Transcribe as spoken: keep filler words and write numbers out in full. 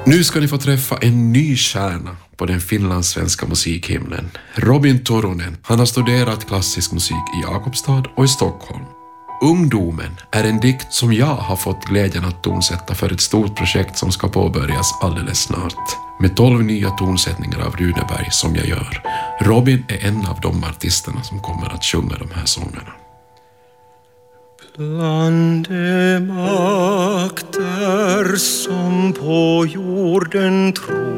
Nu ska ni få träffa en ny stjärna på den finlandssvenska musikhimlen. Robin Turunen. Han har studerat klassisk musik i Jakobstad och i Stockholm. Ungdomen är en dikt som jag har fått glädjen att tonsätta för ett stort projekt som ska påbörjas alldeles snart. Med tolv nya tonsättningar av Runeberg som jag gör. Robin är en av de artisterna som kommer att sjunga de här sångerna. Bland de makter som på jorden tror